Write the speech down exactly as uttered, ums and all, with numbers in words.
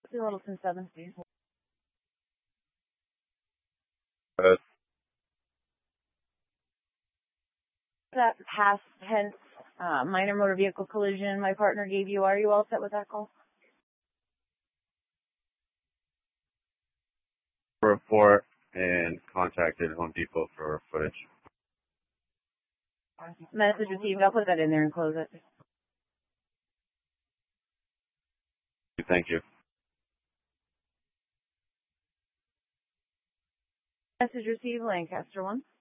Two Littleton seven, please. Uh, That past tense, uh, minor motor vehicle collision my partner gave you. Are you all set with that call? report and contacted Home Depot for footage. Message received. I'll put that in there and close it. Thank you. Message received, Lancaster one.